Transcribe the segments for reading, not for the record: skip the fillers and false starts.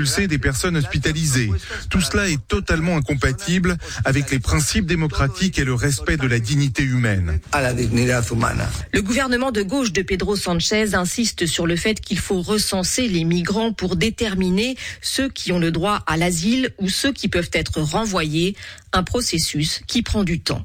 expulser des personnes hospitalisées. Tout cela est totalement incompatible avec les principes démocratiques et le respect de la dignité humaine. Le gouvernement de gauche de Pedro Sanchez insiste sur le fait qu'il faut recenser les migrants pour déterminer ceux qui ont le droit à l'asile ou ceux qui peuvent être renvoyés, un processus qui prend du temps.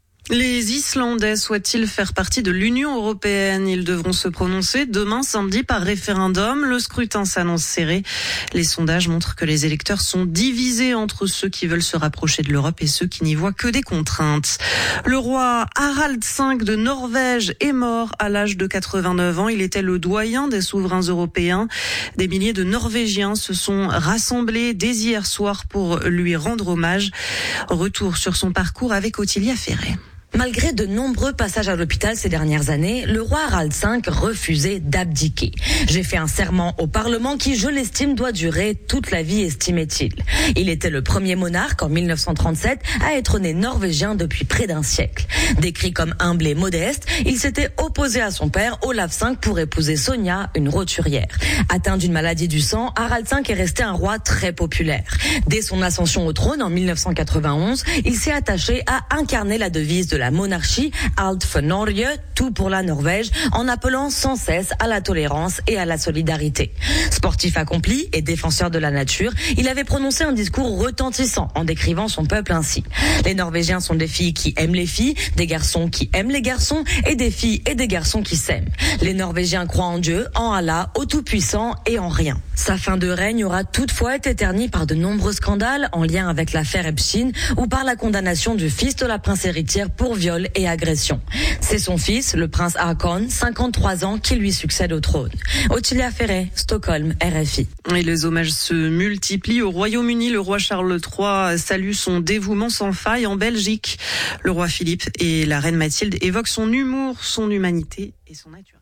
Les Islandais souhaitent-ils faire partie de l'Union européenne ? Ils devront se prononcer demain samedi par référendum. Le scrutin s'annonce serré. Les sondages montrent que les électeurs sont divisés entre ceux qui veulent se rapprocher de l'Europe et ceux qui n'y voient que des contraintes. Le roi Harald V de Norvège est mort à l'âge de 89 ans. Il était le doyen des souverains européens. Des milliers de Norvégiens se sont rassemblés dès hier soir pour lui rendre hommage. Retour sur son parcours avec Ottilia Ferret. Malgré de nombreux passages à l'hôpital ces dernières années, le roi Harald V refusait d'abdiquer. J'ai fait un serment au Parlement qui, je l'estime, doit durer toute la vie, estimait-il. Il était le premier monarque en 1937 à être né norvégien depuis près d'un siècle. Décrit comme humble et modeste, il s'était opposé à son père, Olaf V, pour épouser Sonia, une roturière. Atteint d'une maladie du sang, Harald V est resté un roi très populaire. Dès son ascension au trône en 1991, il s'est attaché à incarner la devise de la monarchie, Alt for Norge, tout pour la Norvège, en appelant sans cesse à la tolérance et à la solidarité. Sportif accompli et défenseur de la nature, il avait prononcé un discours retentissant en décrivant son peuple ainsi. Les Norvégiens sont des filles qui aiment les filles, des garçons qui aiment les garçons et des filles et des garçons qui s'aiment. Les Norvégiens croient en Dieu, en Allah, au Tout-Puissant et en rien. Sa fin de règne aura toutefois été ternie par de nombreux scandales en lien avec l'affaire Epstein ou par la condamnation du fils de la prince héritière pour viol et agression. C'est son fils, le prince Haakon, 53 ans, qui lui succède au trône. Ottilia Ferret, Stockholm, RFI. Et les hommages se multiplient. Au Royaume-Uni, le roi Charles III salue son dévouement sans faille. En Belgique, le roi Philippe et la reine Mathilde évoquent son humour, son humanité et son naturel.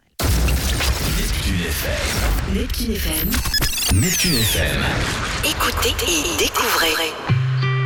Neptune FM. Écoutez et découvrez.